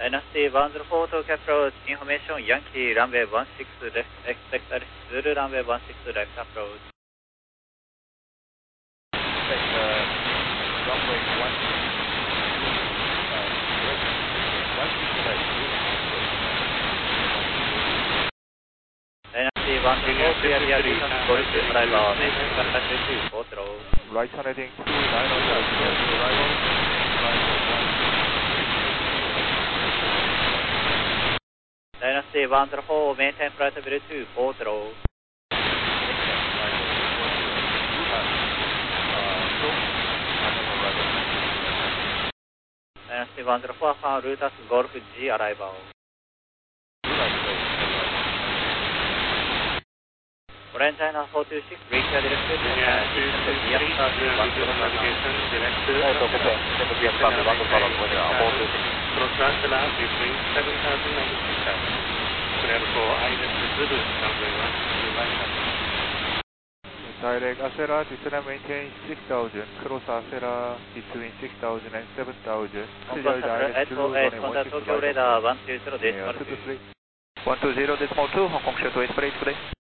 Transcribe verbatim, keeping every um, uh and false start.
Dynasty one zero four Tokyo approach, information Yankee runway one six left, expect Zulu runway one six left approach. Expect uh, runway one six left. Dynasty one zero four, clear the addition, Golf arrival, next two four throw. Right on heading two nine on arrival. Dynasty one zero four, maintain flight level two four throw. Dynasty one zero four, found Rutas Golf G arrival. Orange China four two six, reclear directed, navigation direct cross Angela between seven thousand and six thousand. Clear for Island Zulu, runway one six right. Direct Acera, descend maintain six thousand, cross Acera between six thousand and seven thousand. Clear direct Zulu, runway one six right. Tokyo radar one two zero decimal two. one two zero decimal two, Hong Kong Shuttle is ready today.